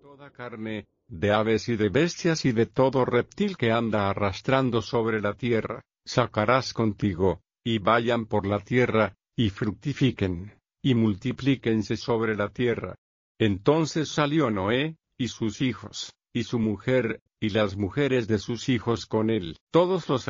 toda carne, de aves y de bestias y de todo reptil que anda arrastrando sobre la tierra, sacarás contigo, y vayan por la tierra, y fructifiquen, y multiplíquense sobre la tierra. Entonces salió Noé, y sus hijos, y su mujer, y las mujeres de sus hijos con él, todos los